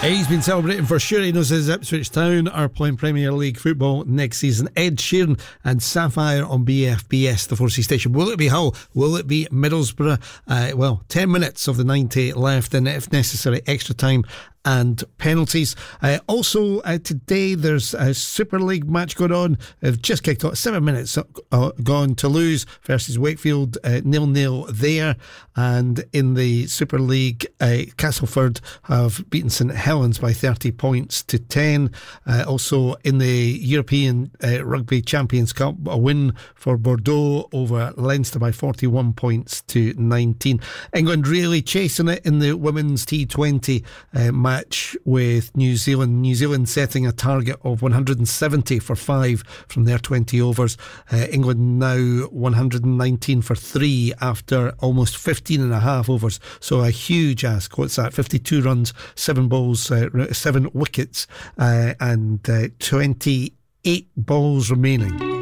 He's been celebrating for sure. He knows his Ipswich Town are playing Premier League football next season. Ed Sheeran and Sapphire on BFBS, the 4C station. Will it be Hull? Will it be Middlesbrough? 10 minutes of the 90 left, and if necessary, extra time and penalties. Also, today there's a Super League match going on. They've just kicked off, 7 minutes gone. Toulouse versus Wakefield, 0-0 there. And in the Super League, Castleford have beaten St Helens by 30 points to 10. Also in the European Rugby Champions Cup, a win for Bordeaux over Leinster by 41 points to 19. England really chasing it in the women's T20 match with New Zealand. New Zealand setting a target of 170 for 5 from their 20 overs. England now 119 for 3 after almost 15 and a half overs. So a huge ask. What's that? 52 runs, 7 balls, 7 wickets, and 28 balls remaining.